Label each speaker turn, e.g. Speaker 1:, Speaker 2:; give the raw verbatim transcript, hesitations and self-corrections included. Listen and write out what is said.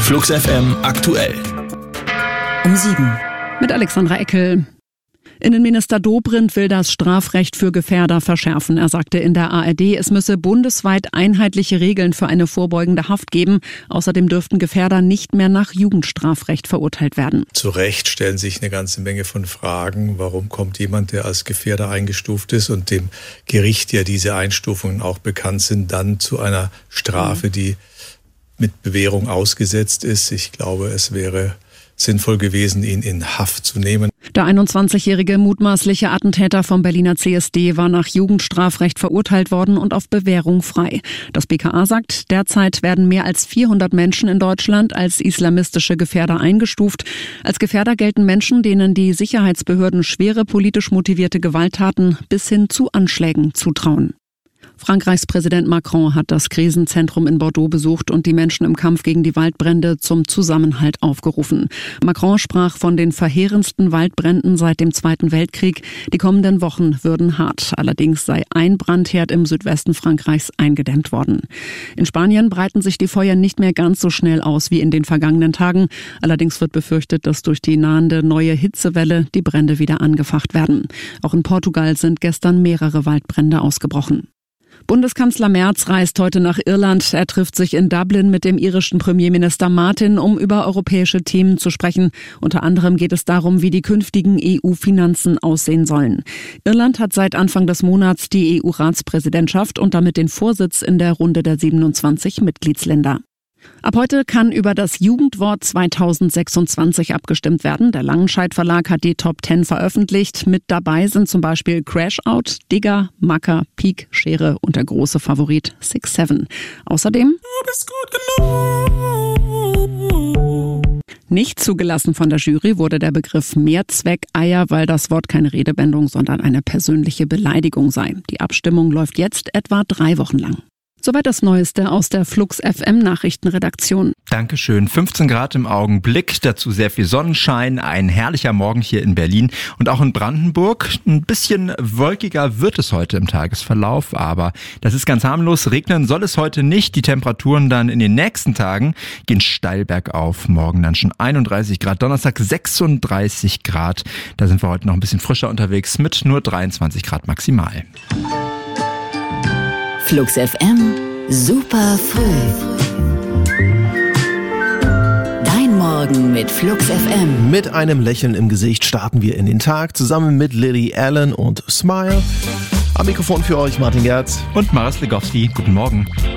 Speaker 1: Flux F M aktuell.
Speaker 2: Um sieben.
Speaker 3: Mit Alexandra Eckel. Innenminister Dobrindt will das Strafrecht für Gefährder verschärfen. Er sagte in der A R D, es müsse bundesweit einheitliche Regeln für eine vorbeugende Haft geben. Außerdem dürften Gefährder nicht mehr nach Jugendstrafrecht verurteilt werden.
Speaker 4: Zu Recht stellen sich eine ganze Menge von Fragen. Warum kommt jemand, der als Gefährder eingestuft ist und dem Gericht ja diese Einstufungen auch bekannt sind, dann zu einer Strafe, die mit Bewährung ausgesetzt ist? Ich glaube, es wäre sinnvoll gewesen, ihn in Haft zu nehmen.
Speaker 3: Der einundzwanzigjährige mutmaßliche Attentäter vom Berliner C S D war nach Jugendstrafrecht verurteilt worden und auf Bewährung frei. Das B K A sagt, derzeit werden mehr als vierhundert Menschen in Deutschland als islamistische Gefährder eingestuft. Als Gefährder gelten Menschen, denen die Sicherheitsbehörden schwere politisch motivierte Gewalttaten bis hin zu Anschlägen zutrauen. Frankreichs Präsident Macron hat das Krisenzentrum in Bordeaux besucht und die Menschen im Kampf gegen die Waldbrände zum Zusammenhalt aufgerufen. Macron sprach von den verheerendsten Waldbränden seit dem Zweiten Weltkrieg. Die kommenden Wochen würden hart. Allerdings sei ein Brandherd im Südwesten Frankreichs eingedämmt worden. In Spanien breiten sich die Feuer nicht mehr ganz so schnell aus wie in den vergangenen Tagen. Allerdings wird befürchtet, dass durch die nahende neue Hitzewelle die Brände wieder angefacht werden. Auch in Portugal sind gestern mehrere Waldbrände ausgebrochen. Bundeskanzler Merz reist heute nach Irland. Er trifft sich in Dublin mit dem irischen Premierminister Martin, um über europäische Themen zu sprechen. Unter anderem geht es darum, wie die künftigen E U-Finanzen aussehen sollen. Irland hat seit Anfang des Monats die E U-Ratspräsidentschaft und damit den Vorsitz in der Runde der siebenundzwanzig Mitgliedsländer. Ab heute kann über das Jugendwort zweitausendsechsundzwanzig abgestimmt werden. Der Langenscheidt Verlag hat die Top zehn veröffentlicht. Mit dabei sind zum Beispiel Crashout, Digger, Macker, Peak, Schere und der große Favorit six seven. Außerdem du bist gut genug. Nicht zugelassen von der Jury wurde der Begriff Mehrzweckeier, weil das Wort keine Redewendung, sondern eine persönliche Beleidigung sei. Die Abstimmung läuft jetzt etwa drei Wochen lang. Soweit das Neueste aus der Flux F M Nachrichtenredaktion.
Speaker 5: Dankeschön. fünfzehn Grad im Augenblick, dazu sehr viel Sonnenschein, ein herrlicher Morgen hier in Berlin und auch in Brandenburg. Ein bisschen wolkiger wird es heute im Tagesverlauf, aber das ist ganz harmlos. Regnen soll es heute nicht. Die Temperaturen dann in den nächsten Tagen gehen steil bergauf. Morgen dann schon einunddreißig Grad, Donnerstag sechsunddreißig Grad. Da sind wir heute noch ein bisschen frischer unterwegs mit nur dreiundzwanzig Grad maximal.
Speaker 2: Flux F M, super früh. Dein Morgen mit Flux F M.
Speaker 6: Mit einem Lächeln im Gesicht starten wir in den Tag, zusammen mit Lily Allen und Smile. Am Mikrofon für euch Martin Gerz
Speaker 5: und Maris Legowski. Guten Morgen.